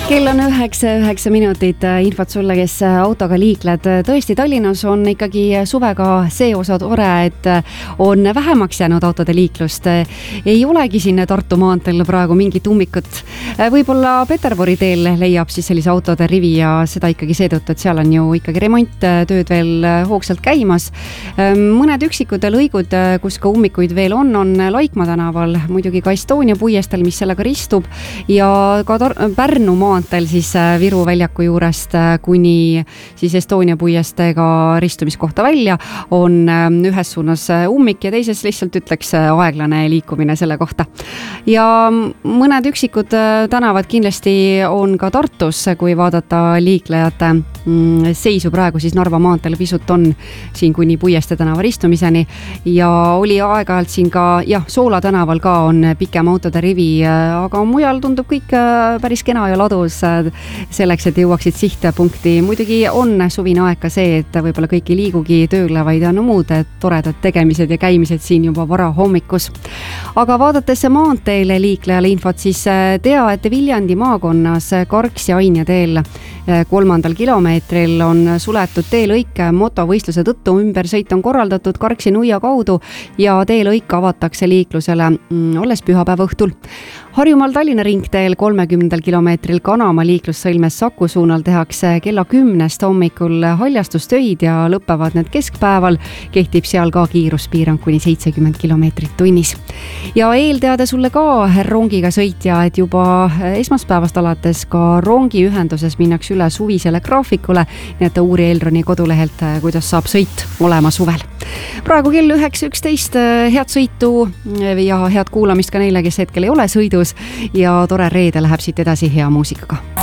Kell on 9 minutit infot sulle, kes autoga liikled. Tõesti, Tallinnas on ikkagi suvega see osa tore, et on vähemaks jäänud autode liiklust. Ei olegi siin Tartu maanteel praegu mingit ummikut. Võib-olla Peterburi teel leiab siis sellise autode rivi ja seda ikkagi seetõttu, et seal on ju ikkagi remonttööd veel hoogsalt käimas. Mõned üksikud lõigud, kus ka ummikuid veel on Laikmaa tänaval, muidugi ka Estonia puiestel, mis sellega ristub ja ka Pärnu maanteel siis Viru väljaku juurest kuni siis Estonia puiestega ristumiskohta välja on ühes suunas ummik ja teises lihtsalt ütleks aeglane liikumine selle kohta. Ja mõned üksikud tänavad kindlasti on ka Tartus, kui vaadata liiklejate seisu praegu siis Narva maanteel pisut on siin kuni Puieste tänava ristumiseni ja oli aeg-ajalt siin ka Soola tänaval ka on pikem autode rivi, aga mujal tundub kõik päris kena ja ladus selleks, et jõuaksid sihtpunkti. Muidugi on suvine aeg ka see, et võib-olla kõik ei liigugi tööle, vaid on muud toredad tegemised ja käimised siin juba vara hommikus. Aga vaadates maanteele liiklejale infot, siis tea, et Viljandi maakonnas Karksi Ainja teel 3. kilomeetril on suletud teelõik motovõistluse tõttu. Ümbersõit on korraldatud Karksi Nuia kaudu ja teelõik avatakse liiklusele alles pühapäeva õhtul. Harjumaal Tallinna ringteel 30. kilomeetril Kanama liiklussõlmes Saku suunal tehakse kella 10 hommikul haljastustöid ja lõpevad need keskpäeval. Kehtib seal ka kiiruspiirang kuni 70 kilomeetrit tunnis. Ja eelteade sulle ka rongiga sõitja, et juba esmaspäevast alates ka rongiühenduses minnakse üle suvisele graafikule, nii et uuri Elroni kodulehelt, kuidas saab sõit olema suvel. Praegu kell 9.11, head sõitu ja head kuulamist ka neile, kes hetkel ei ole sõidus ja tore reede läheb siit edasi hea muusikaga.